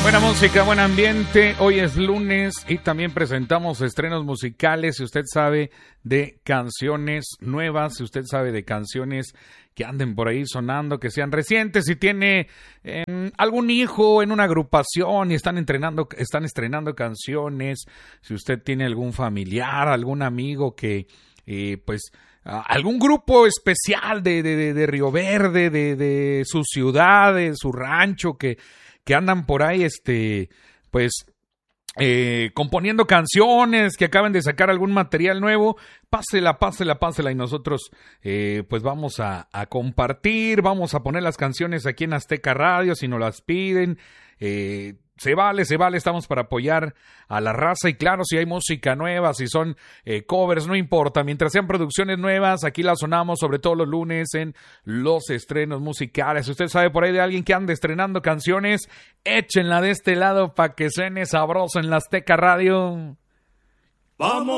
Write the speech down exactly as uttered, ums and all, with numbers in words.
Buena música, buen ambiente. Hoy es lunes y también presentamos estrenos musicales. Si usted sabe de canciones nuevas, si usted sabe de canciones que anden por ahí sonando, que sean recientes, si tiene eh, algún hijo en una agrupación y están entrenando, están estrenando canciones, si usted tiene algún familiar, algún amigo que eh, pues Uh, algún grupo especial de, de, de, de Río Verde, de, de su ciudad, de su rancho, que, que andan por ahí, este, pues, eh, componiendo canciones, que acaban de sacar algún material nuevo, pásela, pásela, pásela, y nosotros, eh, pues, vamos a, a compartir, vamos a poner las canciones aquí en Azteca Radio, si nos las piden, eh, Se vale, se vale, estamos para apoyar a la raza y claro, si hay música nueva, si son eh, covers, no importa, mientras sean producciones nuevas, aquí las sonamos sobre todo los lunes en los estrenos musicales. Si usted sabe por ahí de alguien que ande estrenando canciones, échenla de este lado para que suene sabroso en la Azteca Radio. ¡Vamos!